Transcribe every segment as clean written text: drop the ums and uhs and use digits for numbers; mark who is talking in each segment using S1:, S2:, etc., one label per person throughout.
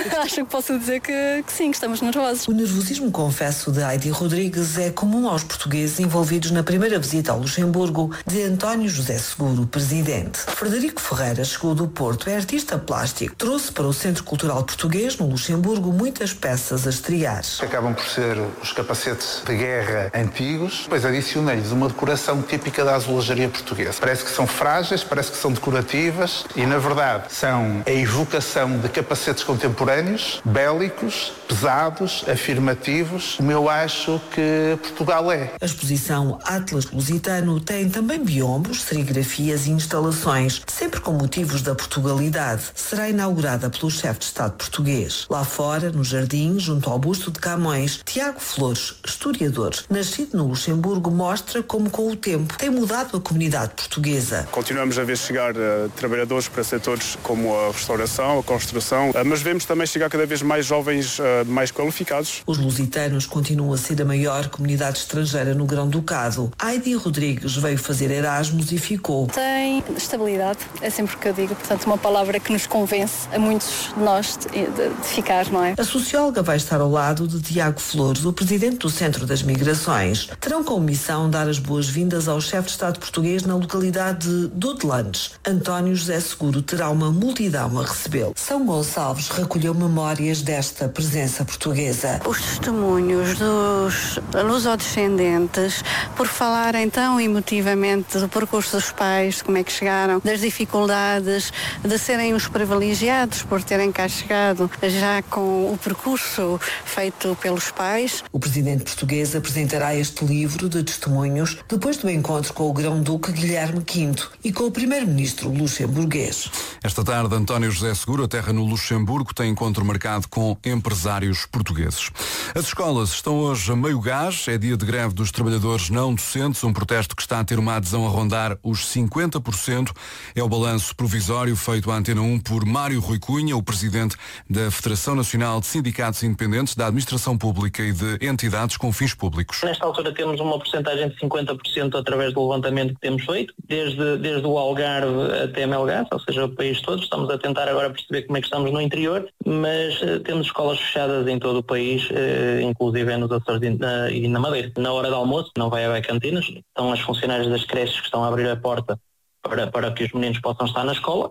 S1: acho que posso dizer que sim, que estamos nervosos.
S2: O nervosismo, confesso, de Heidi Rodrigues é comum aos portugueses envolvidos na primeira visita ao Luxemburgo de António José Seguro, presidente. Frederico Ferreira chegou do Porto, é artista plástico. Trouxe para o Centro Cultural Português, no Luxemburgo, muitas peças a estrear.
S3: Acabam por ser os capacetes de guerra antigos, depois adicionei-lhes uma decoração típica da azulejaria portuguesa. Parece que são frágeis, parece que são decorativas e, na verdade, são a evocação de capacetes contemporâneos, bélicos, pesados, afirmativos, como eu acho que Portugal é.
S2: A exposição Atlas Lusitano tem também biombos, serigrafias e instalações, sempre com motivos da Portugalidade. Será inaugurada pelo chefe de Estado português. Lá fora, no jardim, junto ao busto de Camões, Tiago Flores, historiador, nascido no Luxemburgo, mostra como com o tempo tem mudado a comunidade portuguesa.
S4: Continuamos a ver chegar trabalhadores para setores como a restauração, a construção, mas vemos também chegar cada vez mais jovens mais qualificados.
S2: Os lusitanos continuam a ser a maior comunidade estrangeira no Grão-Ducado. Heidi Rodrigues veio fazer Erasmus e ficou.
S1: Tem estabilidade, é sempre o que eu digo, portanto uma palavra que nos convence a muitos de nós de ficar, não é?
S2: A socióloga vai estar ao lado de Tiago Flores, o presidente do Centro das Migrações. Terão como missão dar as boas-vindas ao chefe de Estado português na localidade de Dodelandes. António José Seguro terá uma multidão a recebê-lo. São Gonçalves recolheu memórias desta presença portuguesa.
S5: Os testemunhos dos lusodescendentes, por falarem tão emotivamente do percurso dos pais, de como é que chegaram, das dificuldades, de serem os privilegiados por terem cá chegado já com o percurso feito pelos pais.
S2: O presidente português apresentará este livro de testemunhos depois do encontro com o Grão-Duque Guilherme V e com o primeiro-ministro luxemburguês.
S6: Esta tarde, António José Seguro aterra no Luxemburgo, tem encontro marcado com empresários portugueses. As escolas estão hoje a meio gás, é dia de greve dos trabalhadores não docentes, um protesto que está a ter uma adesão a rondar os 50%. É o balanço provisório feito à Antena 1 por Mário Rui Cunha, o presidente da Federação Nacional de Sindicatos Independentes da Administração Pública e de Entidades com fins públicos.
S7: Nesta altura temos uma porcentagem de 50% através do levantamento que temos feito, desde o Algarve até Melgaço, ou seja, o país todo. Estamos a tentar agora perceber como é que estamos no interior, mas temos escolas fechadas em todo o país, inclusive nos Açores e na Madeira. Na hora do almoço não vai haver cantinas, estão as funcionárias das creches que estão a abrir a porta para que os meninos possam estar na escola.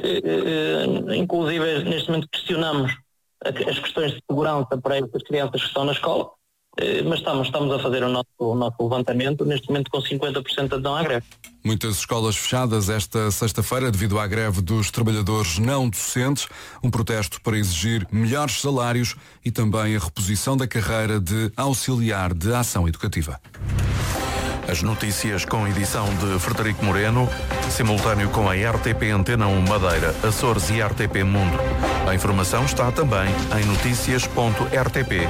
S7: Inclusive, neste momento questionamos as questões de segurança para essas crianças que estão na escola, mas estamos a fazer o nosso levantamento, neste momento com 50% de adesão à greve.
S6: Muitas escolas fechadas esta sexta-feira devido à greve dos trabalhadores não docentes, um protesto para exigir melhores salários e também a reposição da carreira de auxiliar de ação educativa.
S8: As notícias com edição de Frederico Moreno, simultâneo com a RTP Antena 1 Madeira, Açores e RTP Mundo. A informação está também em noticias.rtp.pt.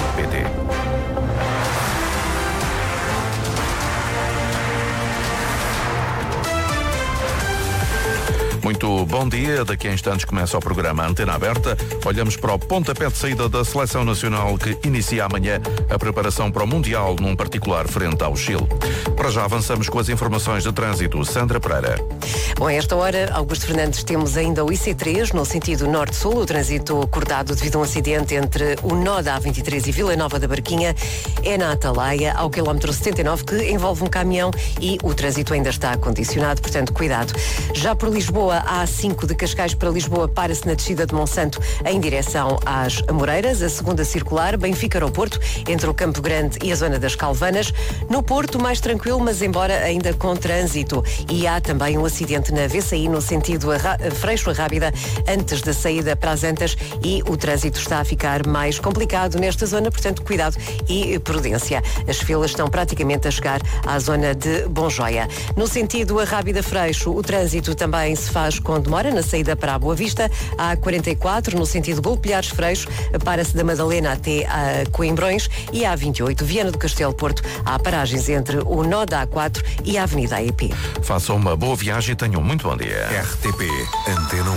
S8: Muito bom dia, daqui a instantes começa o programa Antena Aberta. Olhamos para o pontapé de saída da Seleção Nacional que inicia amanhã a preparação para o Mundial, num particular frente ao Chile. Para já avançamos com as informações de trânsito. Sandra Pereira.
S9: Bom, a esta hora, Augusto Fernandes, temos ainda o IC3 no sentido norte-sul, o trânsito cortado devido a um acidente entre o nó da A23 e Vila Nova da Barquinha. É na Atalaia, ao quilómetro 79, que envolve um caminhão e o trânsito ainda está condicionado, portanto, cuidado. Já por Lisboa, a A5 de Cascais para Lisboa para-se na descida de Monsanto em direção às Amoreiras, a segunda circular, Benfica Aeroporto, entre o Campo Grande e a zona das Calvanas. No Porto, mais tranquilo, mas embora ainda com trânsito. E há também um acidente na VCI no sentido Freixo a Rábida, antes da saída para as Antas, e o trânsito está a ficar mais complicado nesta zona, portanto, cuidado e prudência. As filas estão praticamente a chegar à zona de Bonjoia. No sentido a Rábida Freixo, o trânsito também se faz com demora na saída para a Boa Vista. A A44, no sentido Golpilhares Freixo, para-se da Madalena até a Coimbrões, e a A28, Viana do Castelo Porto, há paragens entre o nó da A4 e a Avenida AEP.
S8: Façam uma boa viagem e tenham muito bom dia.
S10: RTP Antena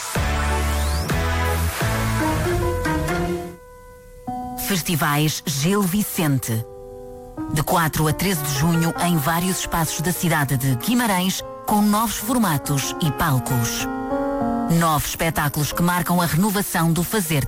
S11: 1. Festivais Gil Vicente. De 4 a 13 de junho, em vários espaços da cidade de Guimarães, com novos formatos e palcos. 9 espetáculos que marcam a renovação do fazer